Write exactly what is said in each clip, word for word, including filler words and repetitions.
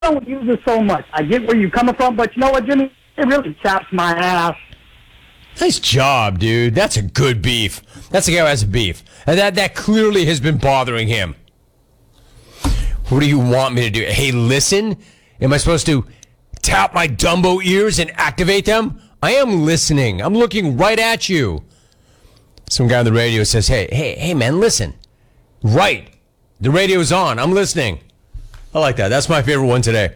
don't use it so much. I get where you're coming from, but you know what, Jimmy? It really chaps my ass. Nice job, dude. That's a good beef. That's a guy who has a beef. And that, that clearly has been bothering him. What do you want me to do? Hey, listen? Am I supposed to tap my Dumbo ears and activate them? I am listening. I'm looking right at you. Some guy on the radio says, hey, hey, hey, man, listen. Right. The radio's on. I'm listening. I like that. That's my favorite one today.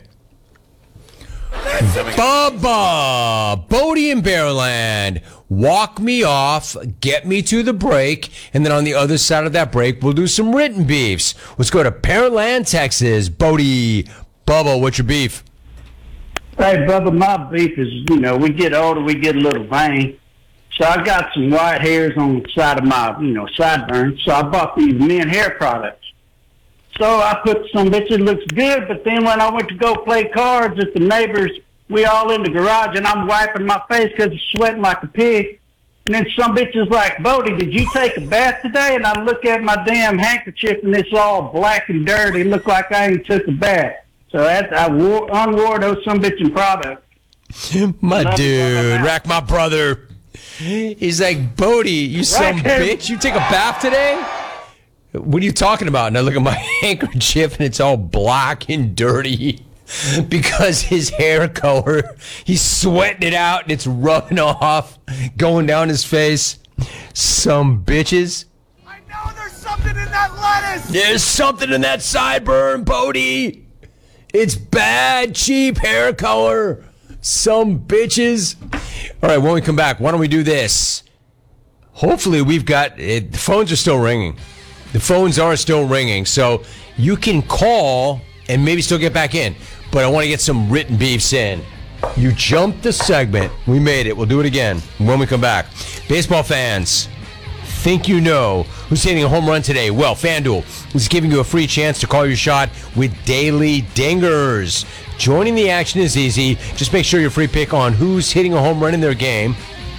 Bubba, Bodie in Bearland, walk me off, get me to the break, and then on the other side of that break, we'll do some written beefs. Let's go to Pearland, Texas. Bodie, Bubba, what's your beef? Hey, Bubba, my beef is, you know, we get older, we get a little vain. So I got some white hairs on the side of my, you know, sideburns. So I bought these men hair products. So I put some bitch, it looks good, but then when I went to go play cards at the neighbors, we all in the garage, and I'm wiping my face because I'm sweating like a pig. And then some bitch is like, Bodie, did you take a bath today? And I look at my damn handkerchief, and it's all black and dirty. It looked like I ain't took a bath. So that's, I wore, unwore those some bitchin' products. My Love dude, Rack, my brother. He's like, Bodie, you some bitch. You take a bath today? What are you talking about? And I look at my handkerchief, and it's all black and dirty because his hair color, he's sweating it out, and it's rubbing off, going down his face. Some bitches. I know there's something in that lettuce. There's something in that sideburn, Bodie. It's bad, cheap hair color. Some bitches. All right, when we come back, why don't we do this? Hopefully we've got it. The phones are still ringing. The phones are still ringing, so you can call and maybe still get back in. But I want to get some written beefs in. You jumped the segment. We made it. We'll do it again when we come back. Baseball fans, think you know who's hitting a home run today? Well, FanDuel is giving you a free chance to call your shot with daily dingers. Joining the action is easy. Just make sure your free pick on who's hitting a home run in their game.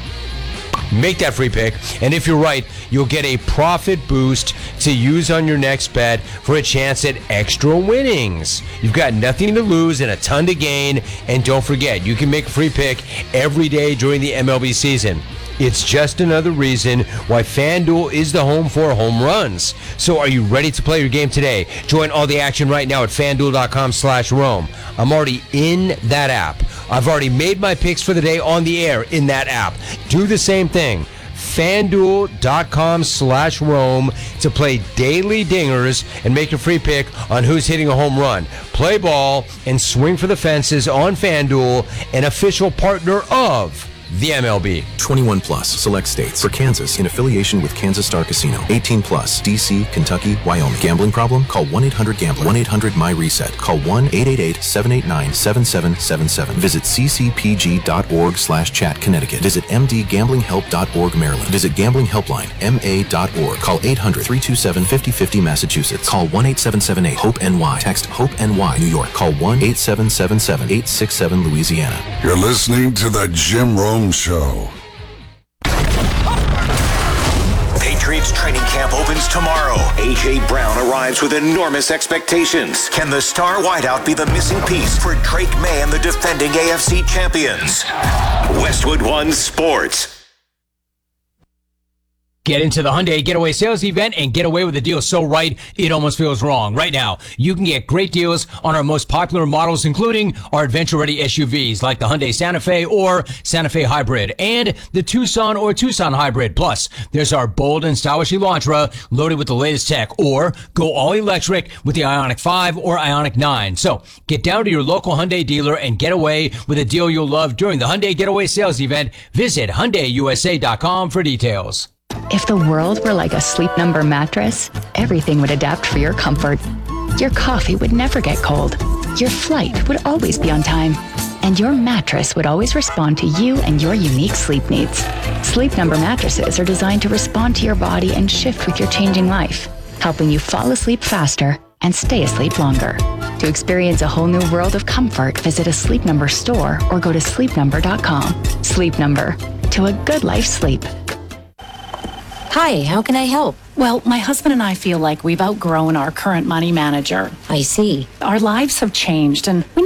Make that free pick, and if you're right, you'll get a profit boost to use on your next bet for a chance at extra winnings. You've got nothing to lose and a ton to gain, and don't forget, you can make a free pick every day during the M L B season. It's just another reason why FanDuel is the home for home runs. So are you ready to play your game today? Join all the action right now at FanDuel.com slash Rome. I'm already in that app. I've already made my picks for the day on the air in that app. Do the same thing. FanDuel.com slash Rome to play daily dingers and make a free pick on who's hitting a home run. Play ball and swing for the fences on FanDuel, an official partner of the M L B. twenty-one plus, select states. For Kansas, in affiliation with Kansas Star Casino. eighteen plus, D C, Kentucky, Wyoming. Gambling problem? Call one eight hundred gambler. one eight hundred my reset. Call one eight eight eight, seven eight nine, seven seven seven seven. Visit c c p g dot org slash chat Connecticut. Visit m d gambling help dot org Maryland. Visit Gambling Helpline, m a dot org. Call eight hundred, three two seven, five oh five oh Massachusetts. Call one eight seven seven eight, hope N Y. Text HOPE N Y New York. Call one eight seven seven seven, eight six seven Louisiana. You're listening to the Jim Rome Show. Patriots training camp opens tomorrow. A J. Brown arrives with enormous expectations. Can the star wideout be the missing piece for Drake May and the defending A F C champions? Westwood One Sports. Get into the Hyundai Getaway Sales Event and get away with a deal so right, it almost feels wrong. Right now, you can get great deals on our most popular models, including our adventure-ready S U Vs like the Hyundai Santa Fe or Santa Fe Hybrid and the Tucson or Tucson Hybrid. Plus, there's our bold and stylish Elantra loaded with the latest tech, or go all-electric with the Ioniq five or Ioniq nine. So, get down to your local Hyundai dealer and get away with a deal you'll love during the Hyundai Getaway Sales Event. Visit Hyundai U S A dot com for details. If the world were like a Sleep Number mattress, everything would adapt for your comfort. Your coffee would never get cold. Your flight would always be on time. And your mattress would always respond to you and your unique sleep needs. Sleep Number mattresses are designed to respond to your body and shift with your changing life, helping you fall asleep faster and stay asleep longer. To experience a whole new world of comfort, visit a Sleep Number store or go to sleep number dot com. Sleep Number. To a good life sleep. Hi, how can I help? Well, my husband and I feel like we've outgrown our current money manager. I see. Our lives have changed, and we